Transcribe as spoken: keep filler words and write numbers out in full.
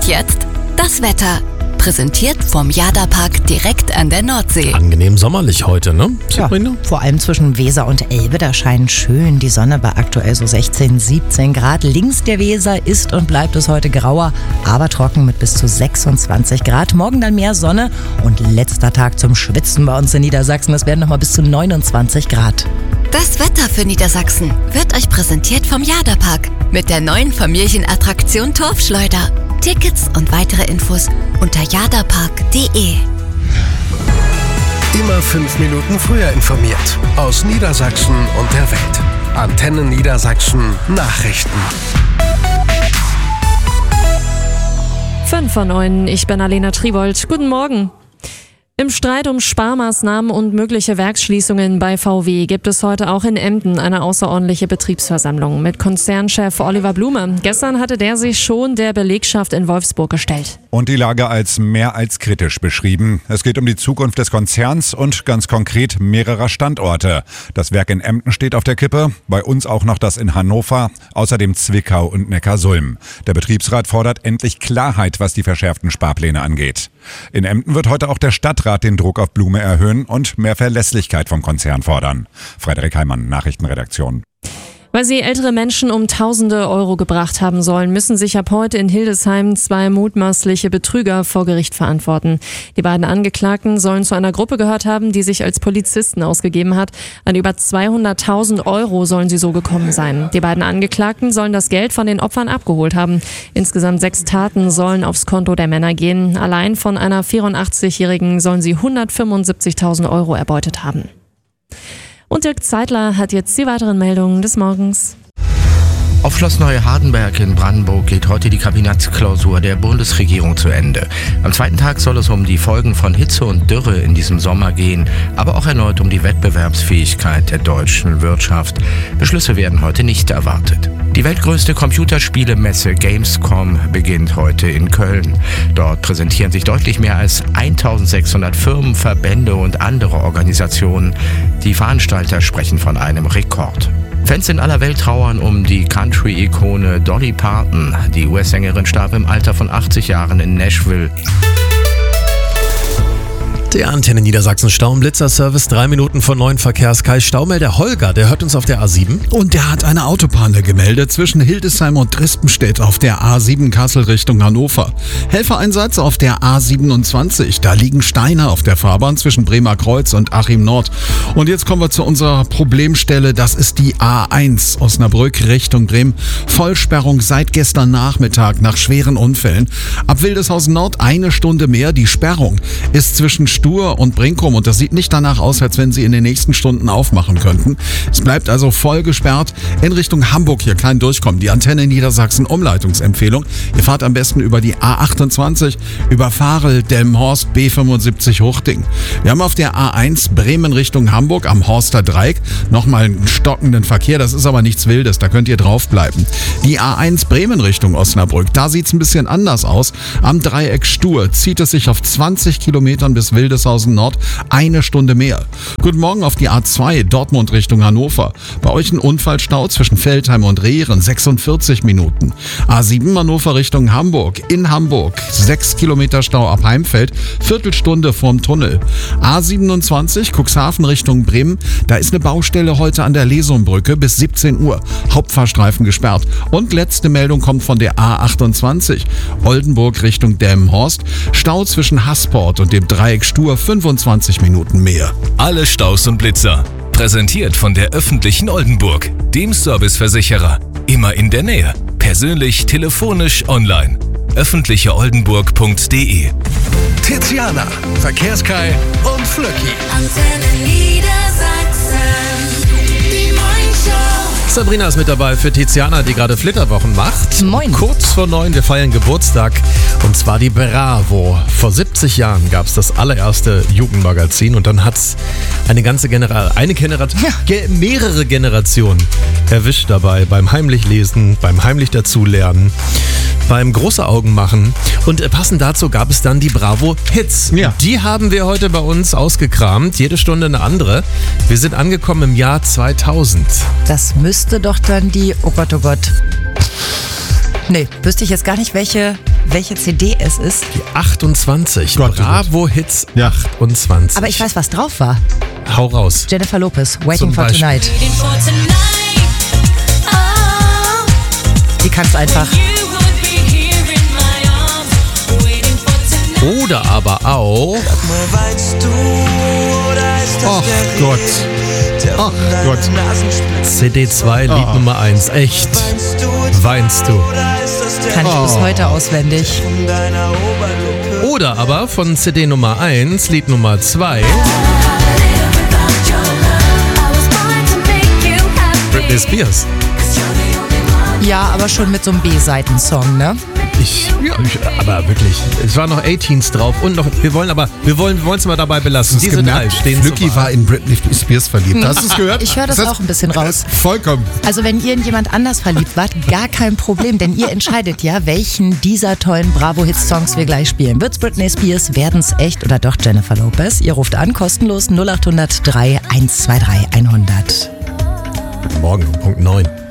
jetzt das Wetter. Präsentiert vom Jada-Park direkt an der Nordsee. Angenehm sommerlich heute, ne? Ja, vor allem zwischen Weser und Elbe, da scheint schön die Sonne bei aktuell so sechzehn, siebzehn Grad. Links der Weser ist und bleibt es heute grauer, aber trocken mit bis zu sechsundzwanzig Grad. Morgen dann mehr Sonne und letzter Tag zum Schwitzen bei uns in Niedersachsen. Es werden nochmal bis zu neunundzwanzig Grad. Das Wetter für Niedersachsen wird euch präsentiert vom Jada-Park mit der neuen Familienattraktion Torfschleuder. Tickets und weitere Infos unter jadapark punkt de. Immer fünf Minuten früher informiert. Aus Niedersachsen und der Welt. Antenne Niedersachsen Nachrichten. Fünf vor neun, ich bin Alena Tribold. Guten Morgen. Im Streit um Sparmaßnahmen und mögliche Werksschließungen bei V W gibt es heute auch in Emden eine außerordentliche Betriebsversammlung mit Konzernchef Oliver Blume. Gestern hatte der sich schon der Belegschaft in Wolfsburg gestellt. Und die Lage als mehr als kritisch beschrieben. Es geht um die Zukunft des Konzerns und ganz konkret mehrerer Standorte. Das Werk in Emden steht auf der Kippe, bei uns auch noch das in Hannover, außerdem Zwickau und Neckarsulm. Der Betriebsrat fordert endlich Klarheit, was die verschärften Sparpläne angeht. In Emden wird heute auch der Stadtrat den Druck auf Blume erhöhen und mehr Verlässlichkeit vom Konzern fordern. Frederik Heimann, Nachrichtenredaktion. Weil sie ältere Menschen um tausende Euro gebracht haben sollen, müssen sich ab heute in Hildesheim zwei mutmaßliche Betrüger vor Gericht verantworten. Die beiden Angeklagten sollen zu einer Gruppe gehört haben, die sich als Polizisten ausgegeben hat. An über zweihunderttausend Euro sollen sie so gekommen sein. Die beiden Angeklagten sollen das Geld von den Opfern abgeholt haben. Insgesamt sechs Taten sollen aufs Konto der Männer gehen. Allein von einer vierundachtzigjährigen sollen sie hundertfünfundsiebzigtausend Euro erbeutet haben. Und Dirk Zeitler hat jetzt die weiteren Meldungen des Morgens. Auf Schloss Neuhardenberg in Brandenburg geht heute die Kabinettsklausur der Bundesregierung zu Ende. Am zweiten Tag soll es um die Folgen von Hitze und Dürre in diesem Sommer gehen, aber auch erneut um die Wettbewerbsfähigkeit der deutschen Wirtschaft. Beschlüsse werden heute nicht erwartet. Die weltgrößte Computerspielemesse Gamescom beginnt heute in Köln. Dort präsentieren sich deutlich mehr als eintausendsechshundert Firmen, Verbände und andere Organisationen. Die Veranstalter sprechen von einem Rekord. Fans in aller Welt trauern um die Country-Ikone Dolly Parton. Die U S-Sängerin starb im Alter von achtzig Jahren in Nashville. Der Antenne Niedersachsen Staublitzer-Service, drei Minuten vor neun Verkehrskai. Staumelder Holger, der hört uns auf der A sieben. Und der hat eine Autopanne gemeldet zwischen Hildesheim und Drispenstedt auf der A sieben Kassel Richtung Hannover. Helfereinsatz auf der A siebenundzwanzig. Da liegen Steine auf der Fahrbahn zwischen Bremer Kreuz und Achim Nord. Und jetzt kommen wir zu unserer Problemstelle. Das ist die A eins Osnabrück Richtung Bremen. Vollsperrung seit gestern Nachmittag nach schweren Unfällen. Ab Wildeshausen Nord eine Stunde mehr. Die Sperrung ist zwischen Stur und Brinkum und das sieht nicht danach aus, als wenn sie in den nächsten Stunden aufmachen könnten. Es bleibt also voll gesperrt in Richtung Hamburg, hier kein Durchkommen. Die Antenne Niedersachsen Umleitungsempfehlung. Ihr fahrt am besten über die A achtundzwanzig, über Varel, Delmenhorst, B fünfundsiebzig Huchting. Wir haben auf der A eins Bremen Richtung Hamburg am Horster Dreieck nochmal einen stockenden Verkehr. Das ist aber nichts Wildes, da könnt ihr draufbleiben. Die A eins Bremen Richtung Osnabrück, da sieht es ein bisschen anders aus. Am Dreieck Stur zieht es sich auf zwanzig Kilometern bis Wildeshausen Nord eine Stunde mehr. Guten Morgen auf die A zwei Dortmund Richtung Hannover. Bei euch ein Unfallstau zwischen Feldheim und Rehren, sechsundvierzig Minuten. A sieben Hannover Richtung Hamburg. In Hamburg sechs Kilometer Stau ab Heimfeld, Viertelstunde vorm Tunnel. A siebenundzwanzig Cuxhaven Richtung Bremen. Da ist eine Baustelle heute an der Lesumbrücke bis siebzehn Uhr. Hauptfahrstreifen gesperrt. Und letzte Meldung kommt von der A achtundzwanzig. Oldenburg Richtung Delmenhorst. Stau zwischen Hassport und dem Dreieck Stur, fünfundzwanzig Minuten mehr. Alle Staus und Blitzer. Präsentiert von der öffentlichen Oldenburg, dem Serviceversicherer. Immer in der Nähe. Persönlich, telefonisch, online. öffentliche oldenburg punkt de. Tiziana, Verkehrskai und Flöcki. Antenne Niedersachsen. Die Morningshow. Sabrina ist mit dabei für Tiziana, die gerade Flitterwochen macht. Moin. Kurz vor neun, wir feiern Geburtstag. Und zwar die Bravo. Vor siebzig Jahren gab es das allererste Jugendmagazin und dann hat es eine ganze Generation, eine Generation, ja. ge- mehrere Generationen erwischt dabei. Beim Heimlichlesen, beim heimlich dazulernen, beim große Augen machen. Und äh, passend dazu gab es dann die Bravo Hits. Ja. Die haben wir heute bei uns ausgekramt. Jede Stunde eine andere. Wir sind angekommen im Jahr zweitausend. Das müsste doch dann die, oh Gott, oh Gott. Nee, wüsste ich jetzt gar nicht, welche, welche C D es ist? Die achtundzwanzig. Gott, oh Bravo Hits Ja. achtundzwanzig. Aber ich weiß, was drauf war. Hau raus. Jennifer Lopez, Waiting Zum for Beispiel. Tonight. Die kannst du einfach. Oder aber auch Ach Gott. Ach Gott. C D zwei, Lied Oh. Nummer eins. Echt? Weinst du? Kann ich bis Oh. heute auswendig. Oder aber von C D Nummer eins, Lied Nummer zwei. Britney Spears. Ja, aber schon mit so einem B-Seiten-Song, ne? Ich, ja, ich, aber wirklich, es waren noch achtzeehns drauf und noch, wir wollen aber, wir wollen wir es mal dabei belassen. Hast du Diese drei gemerkt? stehen Flucky zur Wahl. war in Britney Spears verliebt. Hast du es gehört? Ich höre das auch ein bisschen raus. Vollkommen. Also wenn ihr in jemand anders verliebt wart, gar kein Problem, denn ihr entscheidet ja, welchen dieser tollen Bravo-Hits-Songs wir gleich spielen. Wird's Britney Spears, werden's echt oder doch Jennifer Lopez? Ihr ruft an, kostenlos null acht hundert drei eins zwei drei hundert. Morgen um Punkt neun.